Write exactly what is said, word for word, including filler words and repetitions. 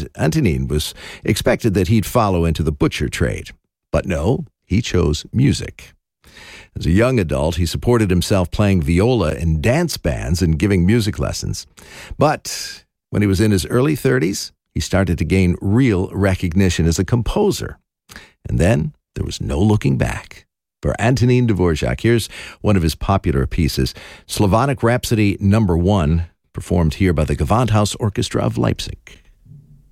and Antonin was expected that he'd follow into the butcher trade. But no, he chose music. As a young adult, he supported himself playing viola in dance bands and giving music lessons. But when he was in his early thirties, he started to gain real recognition as a composer. And then there was no looking back. For Antonin Dvorak, here's one of his popular pieces, Slavonic Rhapsody Number One, performed here by the Gewandhaus Orchestra of Leipzig.